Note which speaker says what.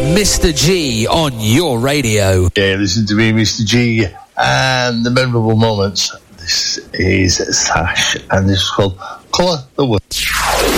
Speaker 1: Mr. G on your radio.
Speaker 2: Yeah, listen to me, Mr. G, and the memorable moments. This is Sash, and this is called Colour the World.